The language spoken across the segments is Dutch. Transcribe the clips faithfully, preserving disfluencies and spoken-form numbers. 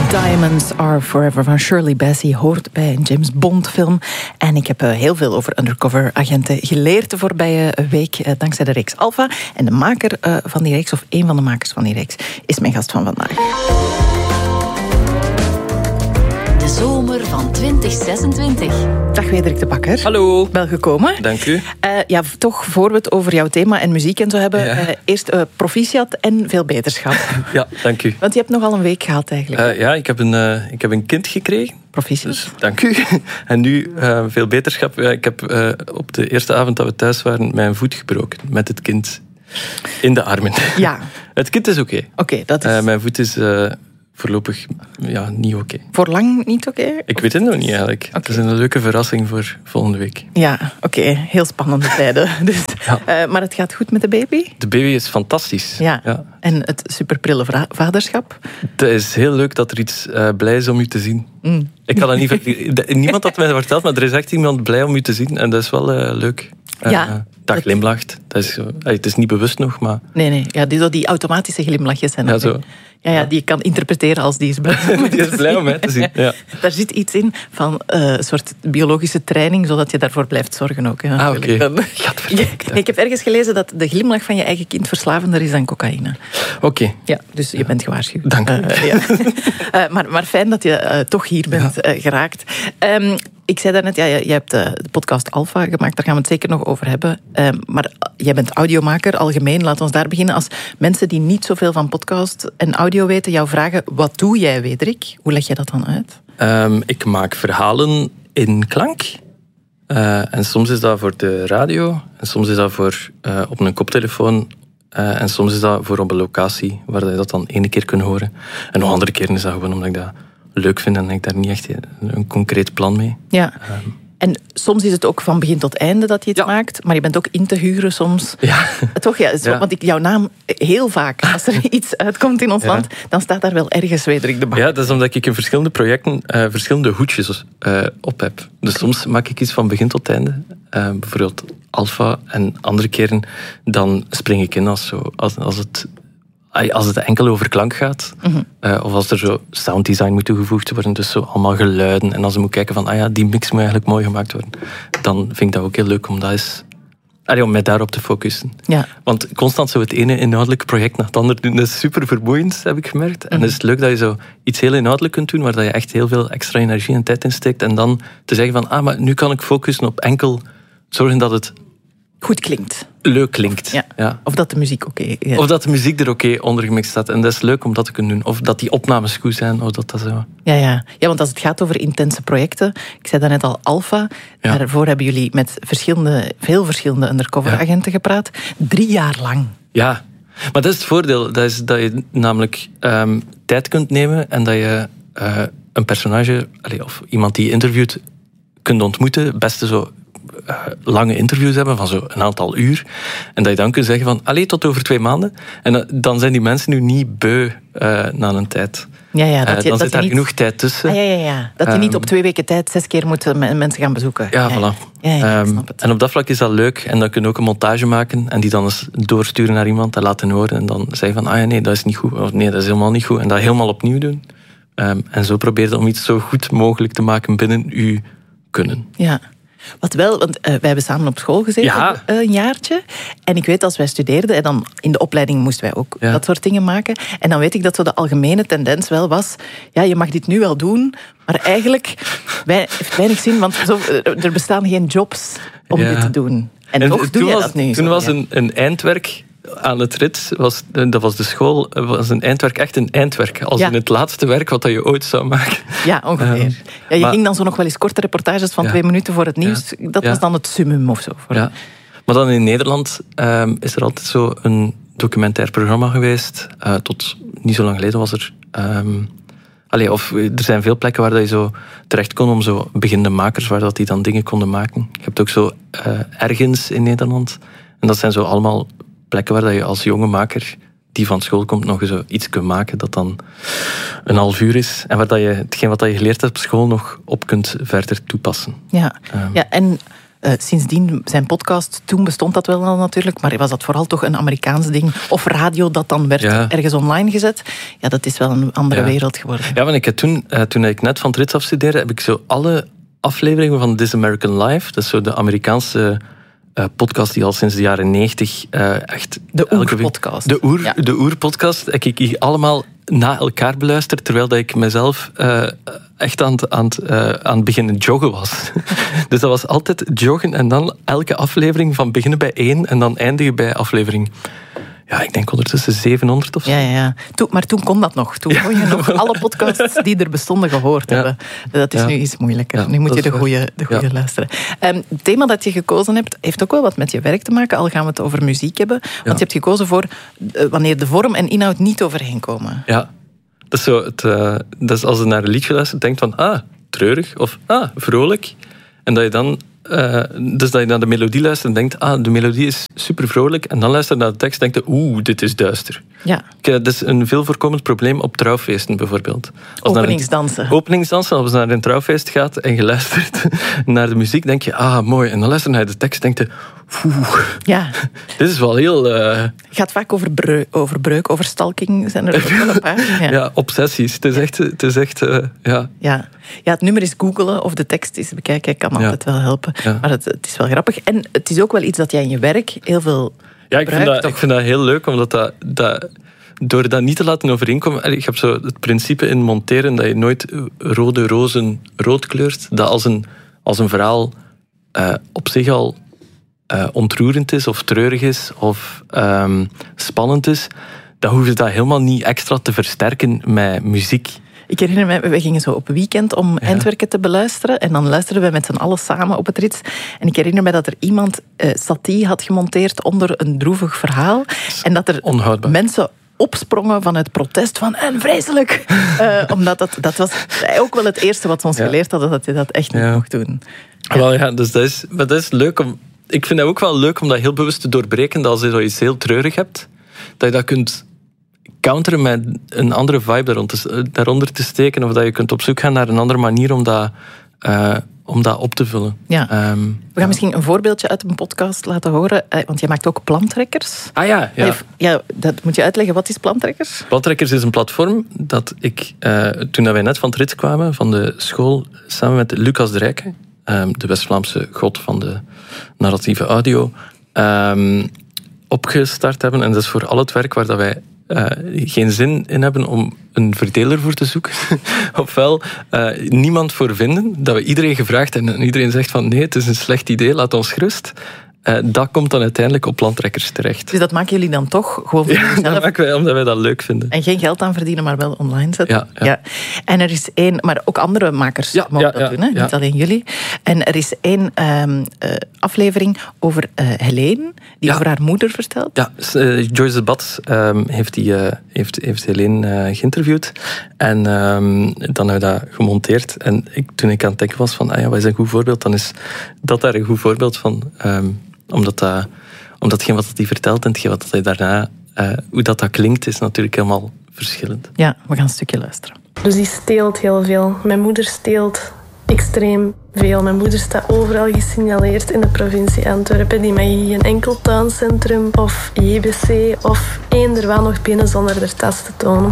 Diamonds Are Forever van Shirley Bassey hoort bij een James Bond film. En ik heb uh, heel veel over undercover agenten geleerd de voorbije week, uh, dankzij de reeks Alpha. En de maker uh, van die reeks, of een van de makers van die reeks, is mijn gast van vandaag. De zomer van twintig zesentwintig. Dag Wederik de Bakker. Hallo. Welgekomen. Dank u. Uh, ja, toch voor we het over jouw thema en muziek en zo hebben, ja. uh, eerst uh, proficiat en veel beterschap. Ja, dank u. Want je hebt nogal een week gehad eigenlijk. Uh, ja, ik heb, een, uh, ik heb een kind gekregen. Proficiat. Dus dank u. En nu uh, veel beterschap. Ja, ik heb uh, op de eerste avond dat we thuis waren mijn voet gebroken met het kind in de armen. Ja. Het kind is oké. Okay. Oké, okay, dat is... Uh, mijn voet is... Uh, voorlopig ja, niet oké. Okay. Voor lang niet oké? Okay? Ik weet het nog niet eigenlijk. Okay. Het is een leuke verrassing voor volgende week. Ja, oké. Okay. Heel spannende tijden. Dus, ja. uh, maar het gaat goed met de baby? De baby is fantastisch. Ja. ja. En het superprille vra- vaderschap? Het is heel leuk dat er iets uh, blij is om u te zien. Mm. Ik kan dat niet... Niemand had mij dat verteld, maar er is echt iemand blij om u te zien. En dat is wel uh, leuk. Uh, ja. Dat glimlacht. Dat is, uh, het is niet bewust nog, maar... Nee, nee. Ja, die, die automatische glimlachjes zijn. Ja, zo. Ja, ja, die je kan interpreteren als die is blij om die is blij om mij te zien. Ja. Daar zit iets in van uh, een soort biologische training, zodat je daarvoor blijft zorgen ook. Hè, ah, oké. Okay. Ja, ik heb ergens gelezen dat de glimlach van je eigen kind verslavender is dan cocaïne. Oké. Okay. Ja, dus je bent gewaarschuwd. Dank u. Uh, ja. uh, maar, maar fijn dat je uh, toch hier bent ja. uh, geraakt. Um, Ik zei daarnet, ja, je, je hebt de podcast Alpha gemaakt, daar gaan we het zeker nog over hebben. Um, maar jij bent audiomaker, algemeen. Laten we daar beginnen. Als mensen die niet zoveel van podcast en audio weten, jou vragen, wat doe jij, Wederik? Hoe leg je dat dan uit? Um, ik maak verhalen in klank. Uh, en soms is dat voor de radio. En soms is dat voor uh, op een koptelefoon. Uh, en soms is dat voor op een locatie, waar je dat dan ene keer kunt horen. En nog andere keren is dat gewoon omdat ik dat leuk vind en heb ik daar niet echt een concreet plan mee. Ja. Um, en soms is het ook van begin tot einde dat je het ja. maakt, maar je bent ook in te huren soms. Ja. Toch, ja, zo, ja. Want ik, jouw naam, heel vaak, als er iets uitkomt in ons ja. land, dan staat daar wel ergens Wederik de Bakker. Ja, dat is omdat ik in verschillende projecten uh, verschillende hoedjes uh, op heb. Dus okay. soms maak ik iets van begin tot einde. Uh, bijvoorbeeld Alpha en andere keren, dan spring ik in als, zo, als, als het... Als het enkel over klank gaat, mm-hmm. uh, of als er zo sounddesign moet toegevoegd worden, dus zo allemaal geluiden, en als je moet kijken van, ah ja, die mix moet eigenlijk mooi gemaakt worden, dan vind ik dat ook heel leuk om, dat is, allee, om mij daarop te focussen. Ja. Want constant zo het ene inhoudelijke project na het andere doen, dat is super vermoeiend, heb ik gemerkt. Mm-hmm. En het is leuk dat je zo iets heel inhoudelijk kunt doen, waar dat je echt heel veel extra energie en tijd in steekt, en dan te zeggen van, ah, maar nu kan ik focussen op enkel zorgen dat het goed klinkt. Leuk klinkt. Ja. Ja. Of dat de muziek oké okay, ja. Of dat de muziek er oké okay onder gemixt staat. En dat is leuk om dat te kunnen doen. Of dat die opnames goed zijn. Of dat dat zo... ja, ja. ja, want als het gaat over intense projecten, ik zei daarnet al Alpha, ja. daarvoor hebben jullie met verschillende, veel verschillende undercover ja. agenten gepraat. Drie jaar lang. Ja, maar dat is het voordeel. Dat is dat je namelijk um, tijd kunt nemen en dat je uh, een personage, allez, of iemand die je interviewt, kunt ontmoeten. Beste zo... Uh, lange interviews hebben van zo een aantal uur. En dat je dan kunt zeggen van, allee, tot over twee maanden. En uh, dan zijn die mensen nu niet beu uh, na een tijd. Ja, ja, dat uh, je, dan dat zit daar niet... genoeg tijd tussen. Ah, ja, ja, ja. Dat je um, niet op twee weken tijd zes keer moet mensen gaan bezoeken. Ja, ja, voilà. Ja, ja, um, en op dat vlak is dat leuk. En dan kun je ook een montage maken en die dan eens doorsturen naar iemand en laten horen. En dan zeggen van, ah ja, nee, dat is niet goed. Of nee, dat is helemaal niet goed. En dat helemaal opnieuw doen. Um, en zo probeer je om iets zo goed mogelijk te maken binnen je kunnen. Ja. Wat wel, want uh, wij hebben samen op school gezeten, ja. uh, een jaartje. En ik weet, als wij studeerden, en dan in de opleiding moesten wij ook ja. dat soort dingen maken. En dan weet ik dat zo de algemene tendens wel was, ja, je mag dit nu wel doen, maar eigenlijk wij, heeft weinig zin, want zo, er bestaan geen jobs om ja. dit te doen. En, en toch doe je was, dat nu. Toen zo, was ja. een, een eindwerk aan het rit, was, dat was de school, was een eindwerk echt een eindwerk. Als ja. in het laatste werk wat je ooit zou maken. Ja, ongeveer. Um, ja, je maar, ging dan zo nog wel eens korte reportages van ja. twee minuten voor het nieuws. Ja. Dat ja. was dan het summum of zo. Voor ja. Maar dan in Nederland um, is er altijd zo een documentair programma geweest. Uh, tot niet zo lang geleden was er... Um, allee, of, er zijn veel plekken waar dat je zo terecht kon om zo beginnende makers, waar dat die dan dingen konden maken. Je hebt ook zo uh, ergens in Nederland. En dat zijn zo allemaal plekken waar dat je als jonge maker die van school komt nog eens iets kunt maken dat dan een half uur is. En waar dat je hetgeen wat je geleerd hebt op school nog op kunt verder toepassen. Ja, um. ja en Uh, sindsdien, zijn podcast, toen bestond dat wel al natuurlijk, maar was dat vooral toch een Amerikaans ding? Of radio dat dan werd ja. ergens online gezet? Ja, dat is wel een andere ja. wereld geworden. Ja, want ik heb toen, uh, toen ik net van het Rits afstudeerde, heb ik zo alle afleveringen van This American Life, dat is zo de Amerikaanse uh, podcast die al sinds de jaren negentig uh, echt... De oer-podcast. De oer, ja. de oer-podcast heb ik hier allemaal na elkaar beluisterd, terwijl dat ik mezelf uh, echt aan het, aan, het, uh, aan het beginnen joggen was. Dus dat was altijd joggen en dan elke aflevering van beginnen bij één en dan eindigen bij aflevering... Ja, ik denk ondertussen zevenhonderd of zo. Ja, ja, ja. Toen, maar toen kon dat nog. Toen kon je nog alle podcasts die er bestonden gehoord ja. hebben. Dat is ja. nu iets moeilijker. Ja, nu moet je de goede de goeie ja. luisteren. Um, het thema dat je gekozen hebt, heeft ook wel wat met je werk te maken, al gaan we het over muziek hebben. Want ja. je hebt gekozen voor uh, wanneer de vorm en inhoud niet overeenkomen. Ja, dat is, zo het, uh, dat is als je naar een liedje luistert, denkt van, ah, treurig, of ah, vrolijk. En dat je dan... Uh, dus dat je naar de melodie luistert en denkt, ah, de melodie is super vrolijk. En dan luister je naar de tekst en denk je, oeh, dit is duister. Ja. Kijk, dat is een veel voorkomend probleem op trouwfeesten bijvoorbeeld. Als openingsdansen. Een, openingsdansen, als je naar een trouwfeest gaat en je luistert naar de muziek, denk je, ah, mooi. En dan luister je naar de tekst en denk je, oeh, ja. dit is wel heel... Uh... Het gaat vaak over, breu- over breuk, over stalking, zijn er ook wel een paar. Ja, ja obsessies. Het is echt... Het is echt uh, ja. Ja. ja, het nummer is googelen of de tekst is bekijken, kan altijd ja. wel helpen. Ja. Maar het, het is wel grappig. En het is ook wel iets dat jij in je werk heel veel Ja, ik vind, dat, ik vind dat heel leuk, omdat dat... dat door dat niet te laten overeenkomen... Ik heb zo het principe in monteren dat je nooit rode rozen rood kleurt. Dat als een, als een verhaal uh, op zich al uh, ontroerend is, of treurig is, of um, spannend is, dan hoef je dat helemaal niet extra te versterken met muziek. Ik herinner me, we gingen zo op weekend om ja. eindwerken te beluisteren. En dan luisterden we met z'n allen samen op het Rits. En ik herinner me dat er iemand uh, satie had gemonteerd onder een droevig verhaal. En dat er onhoudbaar. mensen opsprongen van het protest van en vreselijk. Uh, omdat dat, dat was ook wel het eerste wat ze ons ja. geleerd hadden, dat je dat echt niet ja. mocht doen. Ja. Wel ja, dus dat is, maar dat is leuk om... Ik vind het ook wel leuk om dat heel bewust te doorbreken, dat als je zoiets heel treurig hebt, dat je dat kunt counteren met een andere vibe daaronder te, daaronder te steken, of dat je kunt op zoek gaan naar een andere manier om dat, uh, om dat op te vullen. Ja. Um, We gaan ja. misschien een voorbeeldje uit een podcast laten horen, want jij maakt ook Plantrekkers. Ah ja, ja. ja dat moet je uitleggen. Wat is Plantrekkers? Plantrekkers is een platform dat ik, uh, toen wij net van het Rits kwamen, van de school, samen met Lucas de Rijke, um, de West-Vlaamse god van de narratieve audio, um, opgestart hebben. En dat is voor al het werk waar dat wij Uh, geen zin in hebben om een verdeler voor te zoeken. Ofwel uh, niemand voor vinden. Dat we iedereen gevraagd hebben en iedereen zegt van nee, het is een slecht idee, laat ons gerust. Uh, dat komt dan uiteindelijk op Plantrekkers terecht. Dus dat maken jullie dan toch gewoon voor ja, jezelf? Dat maken wij omdat wij dat leuk vinden. En geen geld aan verdienen, maar wel online zetten? Ja. ja. ja. En er is één... Maar ook andere makers ja, mogen ja, dat ja, doen, hè? Ja. Niet alleen jullie. En er is één um, uh, aflevering over uh, Helene, die ja. over haar moeder vertelt. Ja, uh, Joyce de Bats um, heeft, die, uh, heeft, heeft Helene uh, geïnterviewd. En um, dan hebben we dat gemonteerd. En ik, toen ik aan het denken was van, ah ja, wat is een goed voorbeeld? Dan is dat daar een goed voorbeeld van... Um, Omdat, dat, omdat hetgeen wat hij vertelt en hetgeen wat hij daarna... Uh, hoe dat, dat klinkt, is natuurlijk helemaal verschillend. Ja, we gaan een stukje luisteren. Dus die steelt heel veel. Mijn moeder steelt extreem veel. Mijn moeder staat overal gesignaleerd in de provincie Antwerpen. Die mag je geen enkel tuincentrum of J B C of eender wat nog binnen zonder de tas te tonen.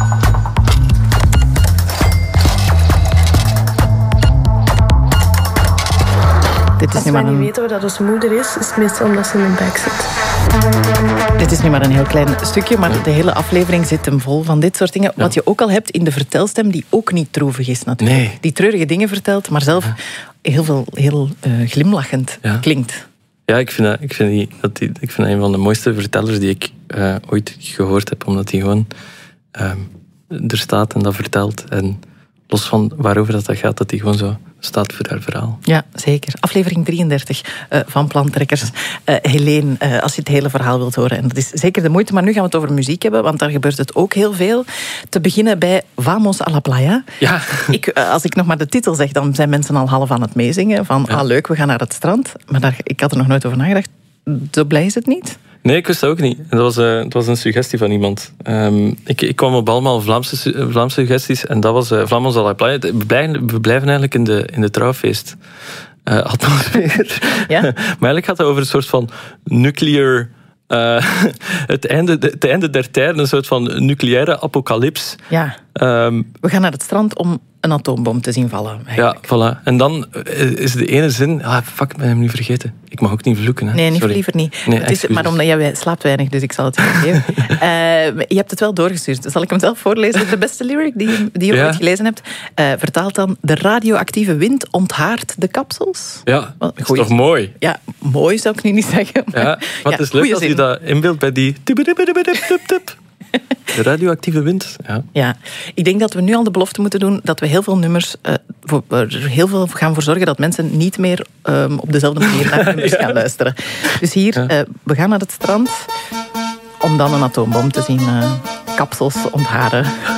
Als wij niet weten waar dat onze moeder is, is het meestal omdat ze in de bek zit. Dit is nu maar een heel klein stukje, maar de hele aflevering zit hem vol van dit soort dingen. Ja. Wat je ook al hebt in de vertelstem, die ook niet droevig is natuurlijk. Nee. Die treurige dingen vertelt, maar zelf ja. heel, veel, heel uh, glimlachend ja. klinkt. Ja, ik vind, dat, ik, vind die, dat die, ik vind dat een van de mooiste vertellers die ik uh, ooit gehoord heb, omdat hij gewoon uh, er staat en dat vertelt. En los van waarover dat gaat, dat hij gewoon zo staat voor haar verhaal. Ja, zeker. Aflevering drieëndertig uh, van Plantrekkers. Uh, Helene, uh, als je het hele verhaal wilt horen. En dat is zeker de moeite. Maar nu gaan we het over muziek hebben, want daar gebeurt het ook heel veel. Te beginnen bij Vamos a la playa. Ja. Ik, uh, als ik nog maar de titel zeg, dan zijn mensen al half aan het meezingen. Van, ja. ah leuk, we gaan naar het strand. Maar daar, ik had er nog nooit over nagedacht. Zo blij is het niet? Nee, ik wist dat ook niet. Dat was, uh, dat was een suggestie van iemand. Um, ik, ik kwam op allemaal Vlaamse, Vlaamse suggesties en dat was uh, Vamos a la playa. We blijven, we blijven eigenlijk in de, in de trouwfeest uh, atmosfeer. Ja? Maar eigenlijk gaat het over een soort van nuclear... Uh, het, einde, het einde der tijden, een soort van nucleaire apocalyps. Ja. Um, We gaan naar het strand om een atoombom te zien vallen. Eigenlijk. Ja, voilà. En dan is de ene zin... Ah, fuck, ik ben hem nu vergeten. Ik mag ook niet vloeken. Hè. Nee, niet, Sorry. liever niet. Nee, het is, maar omdat jij slaapt weinig, dus ik zal het je geven. uh, je hebt het wel doorgestuurd. Zal ik hem zelf voorlezen? De beste lyric die, die je ja. ooit gelezen hebt. Uh, vertaalt dan... De radioactieve wind onthaart de kapsels. Ja, dat is toch mooi? Ja, mooi zou ik nu niet zeggen. Maar, ja, maar ja, het is leuk als zin. je dat inbeeldt bij die... De radioactieve wind. Ja. ja, ik denk dat we nu al de belofte moeten doen dat we heel veel nummers, uh, voor, er heel veel gaan voor zorgen dat mensen niet meer um, op dezelfde manier naar nummers ja. gaan luisteren. Dus hier, ja. uh, we gaan naar het strand om dan een atoombom te zien uh, kapsels ontharen.